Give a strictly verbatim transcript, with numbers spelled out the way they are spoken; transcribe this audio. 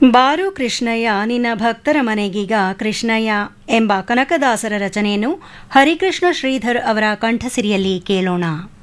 ಬಾರು ಕೃಷ್ಣಯ್ಯ ನಿನ್ನ ಭಕ್ತರ ಮನೆಗೀಗ ಕೃಷ್ಣಯ್ಯ ಎಂಬ ಕನಕದಾಸರ ರಚನೆಯನ್ನು ಹರಿಕೃಷ್ಣ ಶ್ರೀಧರ್ ಅವರ ಕಂಠಸಿರಿಯಲ್ಲಿ ಕೇಳೋಣ.